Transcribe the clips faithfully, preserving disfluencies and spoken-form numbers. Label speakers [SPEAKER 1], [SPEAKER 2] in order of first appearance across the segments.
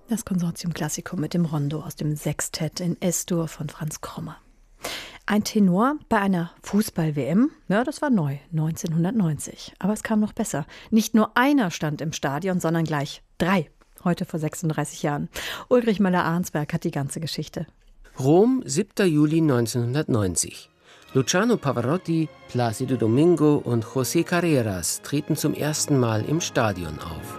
[SPEAKER 1] Das Consortium Classico mit dem Rondo aus dem Sextett in Es-Dur von Franz Krommer. Ein Tenor bei einer Fußball-W M, ja, das war neu, neunzehnhundertneunzig. Aber es kam noch besser. Nicht nur einer stand im Stadion, sondern gleich drei. Heute vor sechsunddreißig Jahren. Ulrich Möller-Arnsberg hat die ganze Geschichte.
[SPEAKER 2] Rom, siebter Juli neunzehnhundertneunzig. Luciano Pavarotti, Plácido Domingo und José Carreras treten zum ersten Mal im Stadion auf.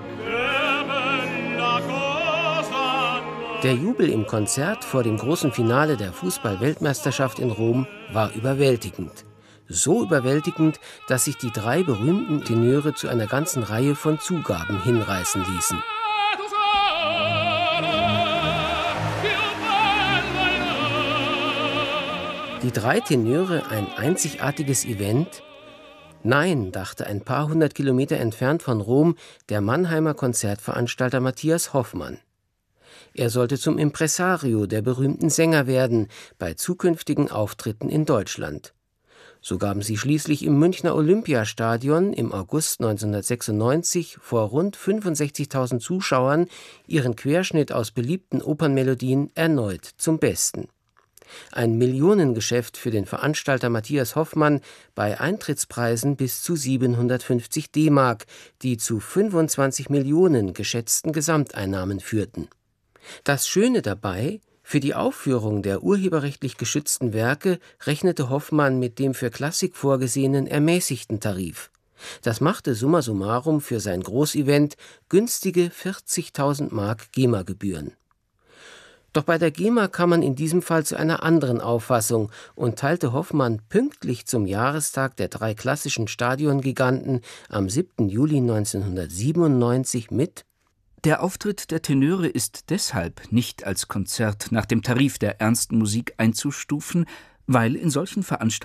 [SPEAKER 2] Der Jubel im Konzert vor dem großen Finale der Fußball-Weltmeisterschaft in Rom war überwältigend. So überwältigend, dass sich die drei berühmten Tenöre zu einer ganzen Reihe von Zugaben hinreißen ließen. Die drei Tenöre ein einzigartiges Event? Nein, dachte ein paar hundert Kilometer entfernt von Rom der Mannheimer Konzertveranstalter Matthias Hoffmann. Er sollte zum Impresario der berühmten Sänger werden bei zukünftigen Auftritten in Deutschland. So gaben sie schließlich im Münchner Olympiastadion im August neunzehnhundertsechsundneunzig vor rund fünfundsechzigtausend Zuschauern ihren Querschnitt aus beliebten Opernmelodien erneut zum Besten. Ein Millionengeschäft für den Veranstalter Matthias Hoffmann bei Eintrittspreisen bis zu siebenhundertfünfzig D-Mark, die zu fünfundzwanzig Millionen geschätzten Gesamteinnahmen führten. Das Schöne dabei: Für die Aufführung der urheberrechtlich geschützten Werke rechnete Hoffmann mit dem für Klassik vorgesehenen ermäßigten Tarif. Das machte summa summarum für sein Großevent günstige vierzigtausend Mark GEMA-Gebühren. Doch bei der GEMA kam man in diesem Fall zu einer anderen Auffassung und teilte Hoffmann pünktlich zum Jahrestag der drei klassischen Stadiongiganten am siebten Juli neunzehnhundertsiebenundneunzig mit:
[SPEAKER 3] Der Auftritt der Tenöre ist deshalb nicht als Konzert nach dem Tarif der ernsten Musik einzustufen, weil in solchen Veranstaltungen